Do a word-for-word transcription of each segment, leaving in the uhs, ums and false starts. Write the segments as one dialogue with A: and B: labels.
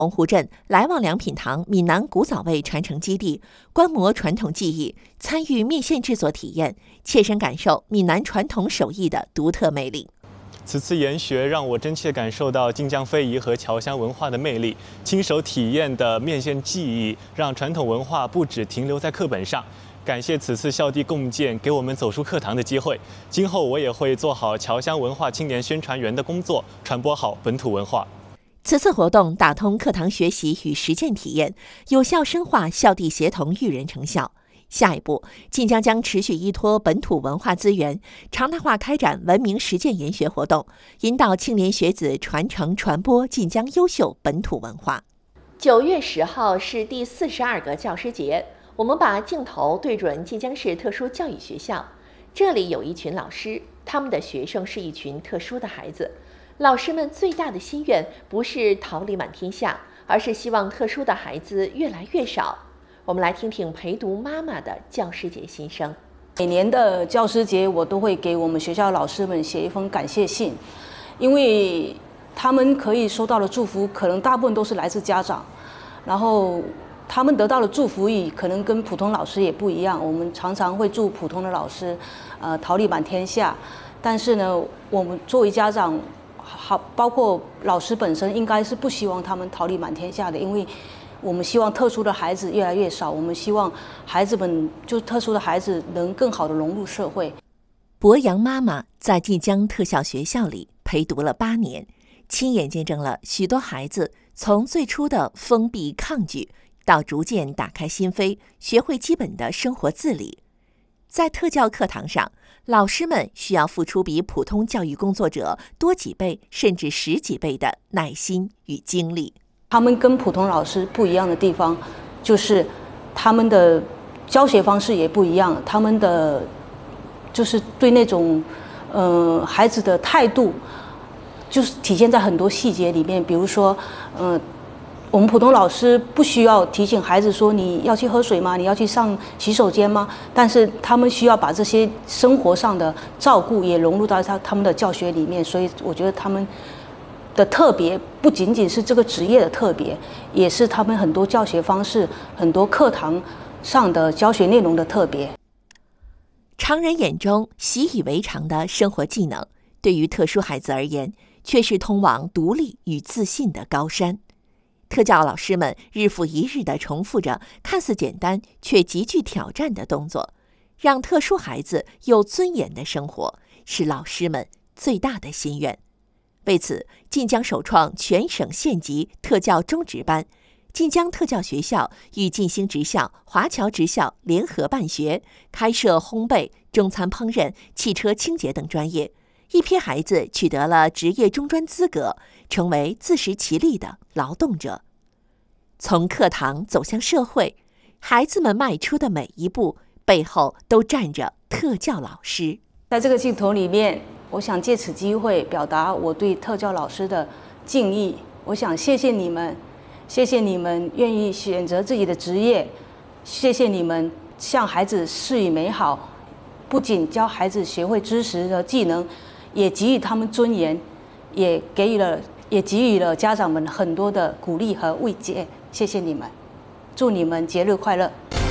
A: 洪湖镇来旺良品堂闽南古早味传承基地，观摩传统技艺，参与面线制作体验，切身感受闽南传统手艺的独特魅力。
B: 此次研学让我真切感受到晋江非遗和侨乡文化的魅力，亲手体验的面线技艺，让传统文化不只停留在课本上。感谢此次校地共建给我们走出课堂的机会，今后我也会做好侨乡文化青年宣传员的工作，传播好本土文化。
A: 此次活动打通课堂学习与实践体验，有效深化校地协同育人成效。下一步，晋江将持续依托本土文化资源，常态化开展文明实践研学活动，引导青年学子传承传播晋江优秀本土文化。九月十号是第四十二个教师节，我们把镜头对准晋江市特殊教育学校，这里有一群老师，他们的学生是一群特殊的孩子。老师们最大的心愿不是桃李满天下，而是希望特殊的孩子越来越少。我们来听听陪读妈妈的教师节心声。
C: 每年的教师节，我都会给我们学校老师们写一封感谢信，因为他们可以收到的祝福，可能大部分都是来自家长，然后他们得到的祝福语可能跟普通老师也不一样。我们常常会祝普通的老师，呃，桃李满天下，但是呢，我们作为家长，好，包括老师本身，应该是不希望他们桃李满天下的，因为我们希望特殊的孩子越来越少，我们希望孩子们，就特殊的孩子能更好的融入社会。
A: 博洋妈妈在晋江特校学校里陪读了八年，亲眼见证了许多孩子从最初的封闭抗拒，到逐渐打开心扉，学会基本的生活自理。在特教课堂上，老师们需要付出比普通教育工作者多几倍甚至十几倍的耐心与精力。
C: 他们跟普通老师不一样的地方，就是他们的教学方式也不一样，他们的就是对那种呃孩子的态度，就是体现在很多细节里面。比如说，嗯、呃，我们普通老师不需要提醒孩子说你要去喝水吗？你要去上洗手间吗？但是他们需要把这些生活上的照顾也融入到他他们的教学里面，所以我觉得他们的特别不仅仅是这个职业的特别，也是他们很多教学方式、很多课堂上的教学内容的特别。
A: 常人眼中习以为常的生活技能，对于特殊孩子而言，却是通往独立与自信的高山。特教老师们日复一日地重复着看似简单却极具挑战的动作，让特殊孩子有尊严的生活，是老师们最大的心愿。为此，晋江首创全省县级特教中职班，晋江特教学校与晋兴职校、华侨职校联合办学，开设烘焙、中餐烹饪、汽车清洁等专业。一批孩子取得了职业中专资格，成为自食其力的劳动者。从课堂走向社会，孩子们迈出的每一步背后都站着特教老师。
C: 在这个镜头里面，我想借此机会表达我对特教老师的敬意。我想谢谢你们，谢谢你们愿意选择自己的职业，谢谢你们向孩子示以美好，不仅教孩子学会知识和技能，也给予他们尊严，也给予了也给予了家长们很多的鼓励和慰藉。谢谢你们，祝你们节日快乐。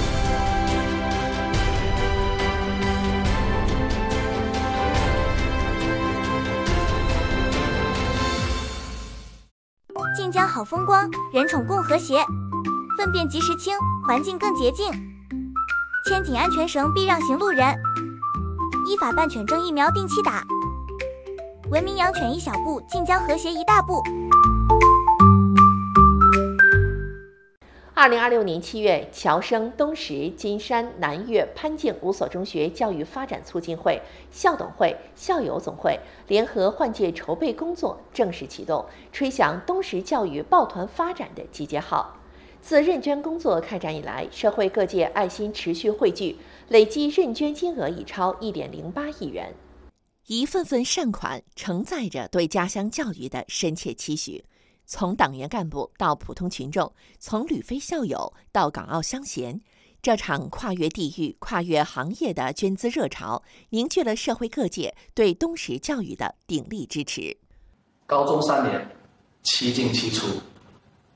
D: 晋江好风光，人宠共和谐，粪便及时清，环境更洁净。牵紧安全绳，避让行路人。依法办犬证疫苗定期打。文明养犬一小步，晋江和谐一大步。
A: 二零二六年七月，侨生东石、金山、南岳、潘靖五所中学教育发展促进会、校董会、校友总会联合换届筹备工作正式启动，吹响东石教育抱团发展的集结号。自认捐工作开展以来，社会各界爱心持续汇聚，累计认捐金额已超一点零八亿元。一份份善款承载着对家乡教育的深切期许。从党员干部到普通群众，从旅非校友到港澳乡贤，这场跨越地域、跨越行业的捐资热潮，凝聚了社会各界对东石教育的鼎力支持。
E: 高中三年，七进七出，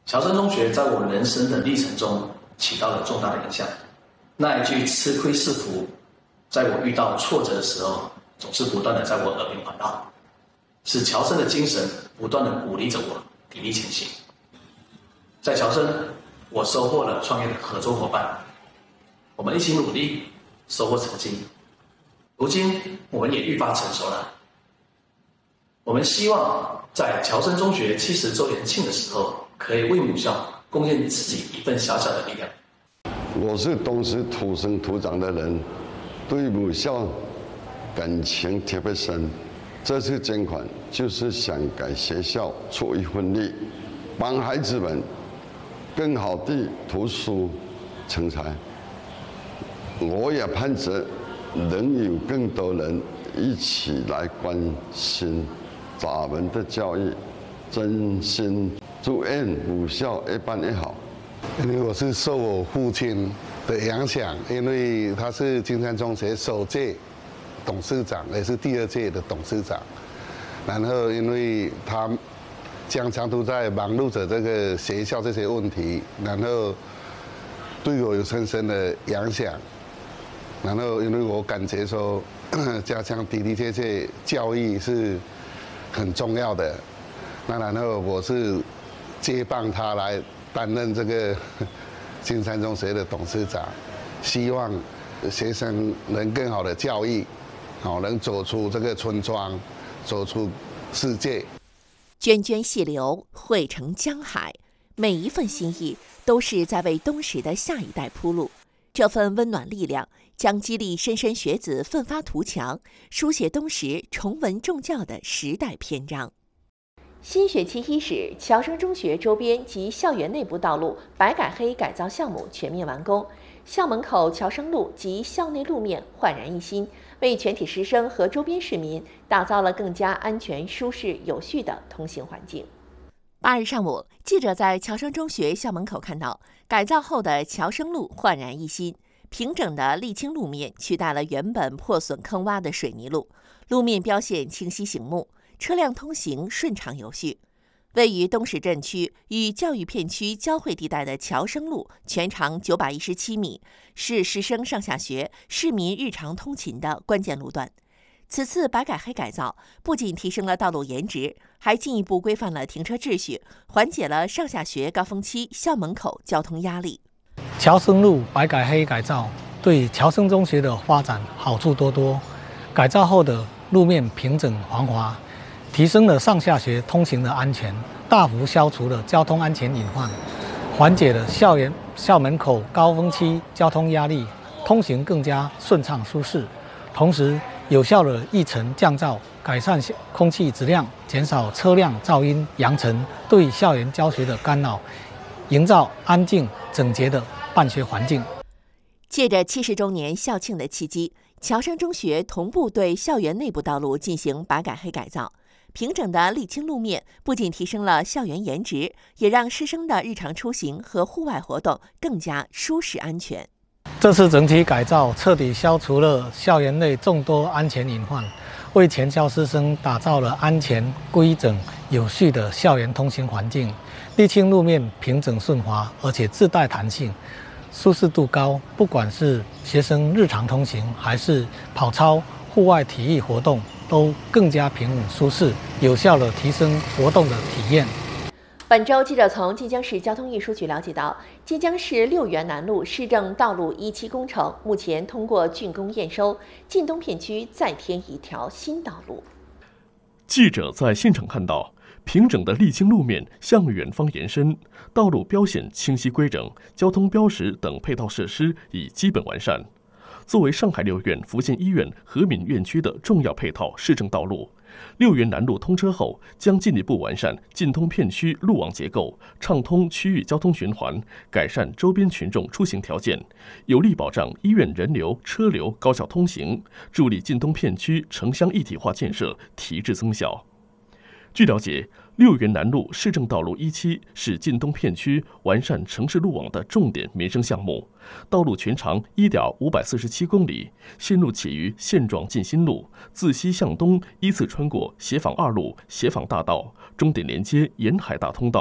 E: 侨生中学在我人生的历程中起到了重大的影响。那一句吃亏是福，在我遇到挫折的时候，总是不断的在我耳边环绕，使侨生的精神不断的鼓励着我砥砺前行。在侨生，我收获了创业的合作伙伴，我们一起努力，收获成绩。如今，我们也愈发成熟了。我们希望在侨生中学七十周年庆的时候，可以为母校贡献自己一份小小的力量。
F: 我是东石土生土长的人，对母校感情特别深。这次捐款就是想给学校出一份力，帮孩子们更好地读书成才。我也盼着能有更多人一起来关心咱们的教育，真心祝愿母校越办越好。
G: 因为我是受我父亲的影响，因为他是金山中学首届董事长，也是第二届的董事长。然后，因为他经常都在忙碌着这个学校这些问题，然后对我有深深的影响。然后，因为我感觉说，加强的的确确教育是很重要的。那然后我是接棒他来担任这个金山中学的董事长，希望学生能更好的教育，好能走出这个村庄，走出世界。
A: 涓涓细流汇成江海，每一份心意都是在为东石的下一代铺路。这份温暖力量将激励莘莘学子奋发图强，书写东石崇文重教的时代篇章。新学期伊始，侨生中学周边及校园内部道路白改黑改造项目全面完工，校门口侨生路及校内路面焕然一新，为全体师生和周边市民打造了更加安全、舒适、有序的通行环境。八日上午，记者在侨生中学校门口看到，改造后的侨生路焕然一新，平整的沥青路面取代了原本破损坑洼的水泥路，路面标线清晰醒目，车辆通行顺畅有序。位于东石镇区与教育片区交汇地带的侨生路全长九百一十七米，是师生上下学、市民日常通勤的关键路段。此次白改黑改造不仅提升了道路颜值，还进一步规范了停车秩序，缓解了上下学高峰期校门口交通压力。
H: 侨生路白改黑改造对侨生中学的发展好处多多，改造后的路面平整防滑，提升了上下学通行的安全，大幅消除了交通安全隐患，缓解了校园校门口高峰期交通压力，通行更加顺畅舒适。同时，有效的抑尘降噪，改善空气质量，减少车辆噪音扬尘对校园教学的干扰，营造安静整洁的办学环境。
A: 借着七十周年校庆的契机，侨生中学同步对校园内部道路进行白改黑改造。平整的沥青路面不仅提升了校园颜值，也让师生的日常出行和户外活动更加舒适安全。
H: 这次整体改造彻底消除了校园内众多安全隐患，为全校师生打造了安全、规整、有序的校园通行环境。沥青路面平整顺滑，而且自带弹性，舒适度高。不管是学生日常通行，还是跑操、户外体育活动，都更加平稳舒适，有效地提升活动的体验。
A: 本周，记者从晋江市交通运输局了解到，晋江市六原南路市政道路一期工程目前通过竣工验收，晋东片区再添一条新道路。
I: 记者在现场看到，平整的沥青路面向远方延伸，道路标线清晰规整，交通标识等配套设施已基本完善。作为上海六院福建医院和敏院区的重要配套市政道路，六原南路通车后，将进一步完善晋通片区路网结构，畅通区域交通循环，改善周边群众出行条件，有力保障医院人流、车流高效通行，助力晋东片区城乡一体化建设提质增效。据了解，六原南路市政道路一期是晋东片区完善城市路网的重点民生项目，道路全长一点五百四十七公里，线路起于现状晋新路，自西向东依次穿过协坊二路、协坊大道，终点连接沿海大通道。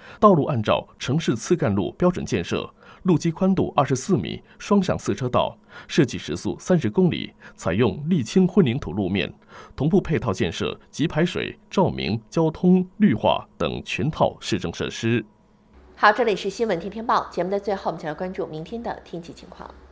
I: 道路按照城市次干路标准建设，路基宽度二十四米，双向四车道，设计时速三十公里，采用沥青混凝土路面，同步配套建设急排水、照明、交通、绿化等全套市政设施。
A: 好，这里是新闻天天报节目的最后，我们就来关注明天的天气情况。